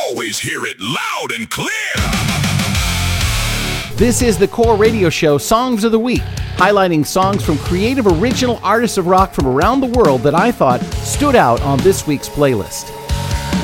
always hear it loud and clear. This is the Core Radio Show Songs of the Week, highlighting songs from creative original artists of rock from around the world that I thought stood out on this week's playlist.